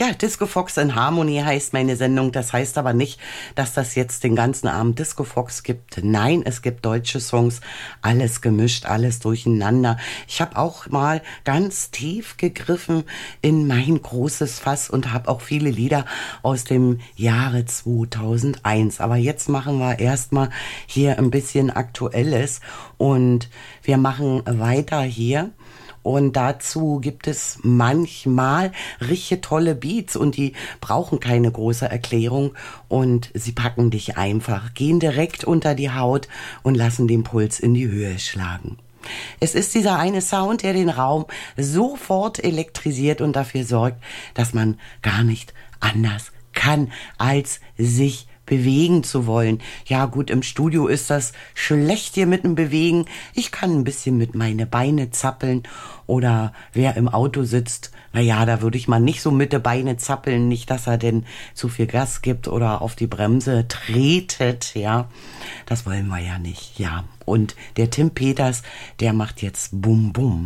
Ja, Disco Fox in Harmony heißt meine Sendung. Das heißt aber nicht, dass das jetzt den ganzen Abend Disco Fox gibt. Nein, es gibt deutsche Songs, alles gemischt, alles durcheinander. Ich habe auch mal ganz tief gegriffen in mein großes Fass und habe auch viele Lieder aus dem Jahre 2001. Aber jetzt machen wir erstmal hier ein bisschen Aktuelles und wir machen weiter hier. Und dazu gibt es manchmal richtig tolle Beats und die brauchen keine große Erklärung und sie packen dich einfach, gehen direkt unter die Haut und lassen den Puls in die Höhe schlagen. Es ist dieser eine Sound, der den Raum sofort elektrisiert und dafür sorgt, dass man gar nicht anders kann, als sich bewegen zu wollen. Ja gut, im Studio ist das schlecht hier mit dem Bewegen. Ich kann ein bisschen mit meine Beine zappeln oder wer im Auto sitzt, naja, da würde ich mal nicht so mit den Beine zappeln, nicht, dass er denn zu viel Gas gibt oder auf die Bremse tretet, ja. Das wollen wir ja nicht, ja. Und der Tim Peters, der macht jetzt Bum Bum.